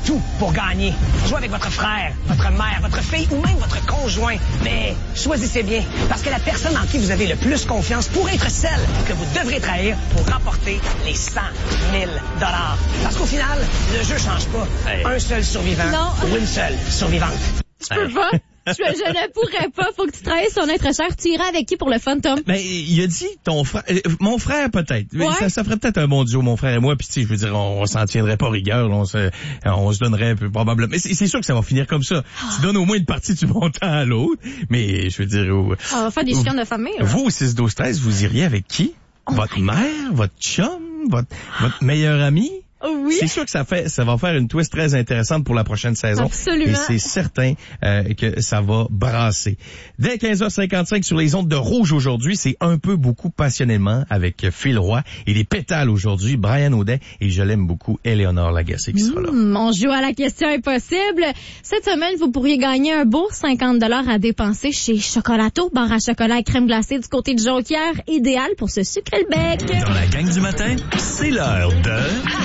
tout pour gagner. Jouez avec votre frère, votre mère, votre fille ou même votre conjoint. Mais choisissez bien, parce que la personne en qui vous avez le plus confiance pourrait être celle que vous devrez trahir pour remporter les 100 000 $. Parce qu'au final, le jeu change pas. Un seul survivant ou une seule survivante. Tu peux pas. Je ne pourrais pas. Faut que tu trahisses son être cher. Tu iras avec qui pour le fun, Tom? Ben, il a dit ton frère, mon frère peut-être. Ouais. Ça ferait peut-être un bon duo, mon frère et moi. Puis tu sais, je veux dire, on s'en tiendrait pas rigueur. Là, on se donnerait probablement. Mais c'est sûr que ça va finir comme ça. Tu donnes au moins une partie du montant à l'autre. Mais je veux dire, on va faire des chicanes de famille. Là. Vous, au 6-12-13, vous iriez avec qui? Votre mère, votre chum, votre meilleur ami? Oui. C'est sûr que ça va faire une twist très intéressante pour la prochaine saison. Absolument. Et c'est certain que ça va brasser. Dès 15h55 sur les ondes de Rouge aujourd'hui, c'est un peu beaucoup passionnément avec Phil Roy et les pétales aujourd'hui, Brian Audet et je l'aime beaucoup, Éléonore Lagacé qui sera là. On joue à la question impossible. Cette semaine, vous pourriez gagner un beau 50 $ à dépenser chez Chocolato, bar à chocolat et crème glacée du côté de Jonquière, idéal pour se sucrer le bec. Dans la gang du matin, c'est l'heure de...